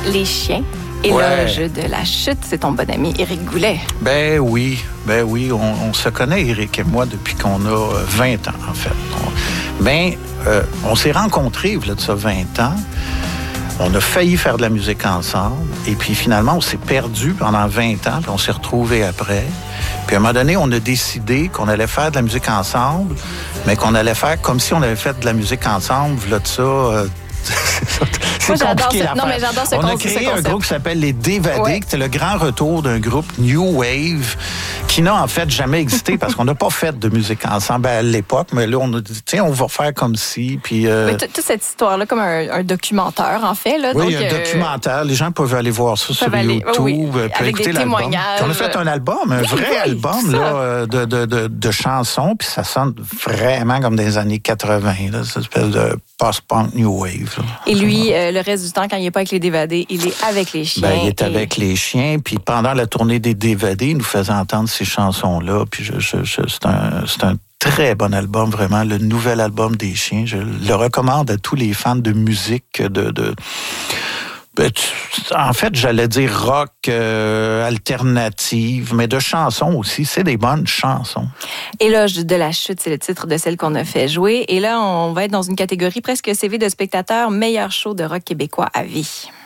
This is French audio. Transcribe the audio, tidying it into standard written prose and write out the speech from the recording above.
Les Chiens. Éloge de la chute, c'est ton bon ami Éric Goulet. Ben oui, on se connaît, Éric et moi, depuis qu'on a 20 ans, en fait. On s'est rencontrés, il y a de ça 20 ans. On a failli faire de la musique ensemble. Et puis, finalement, on s'est perdus pendant 20 ans, puis on s'est retrouvés après. Puis, à un moment donné, on a décidé qu'on allait faire de la musique ensemble, mais qu'on allait faire comme si on avait fait de la musique ensemble, là de ça... Moi, j'adore ce... Non, mais j'adore ce concept. On a créé un groupe qui s'appelle les Dévadés, qui était le grand retour d'un groupe New Wave qui n'a en fait jamais existé parce qu'on n'a pas fait de musique ensemble à l'époque. Mais là, on a dit, tiens, on va faire comme si. Puis, mais toute cette histoire-là, comme un documentaire, en fait. Là, oui, donc, un documentaire. Les gens peuvent aller voir ça sur YouTube. Avec des témoignages. On a fait un album, un vrai album là, de chansons. Puis ça sonne vraiment comme des années 80. Là, cette espèce de post-punk New Wave. Là. Et lui, le reste du temps, quand il n'est pas avec les Dévadés, il est avec les chiens. Il est avec les chiens. Puis pendant la tournée des Dévadés, il nous faisait entendre ces chansons-là. Puis c'est un très bon album, vraiment. Le nouvel album des chiens. Je le recommande à tous les fans de musique, en fait, j'allais dire rock alternative, mais de chansons aussi. C'est des bonnes chansons. Éloge de la chute, c'est le titre de celle qu'on a fait jouer. Et là, on va être dans une catégorie presque CV de spectateurs, meilleur show de rock québécois à vie.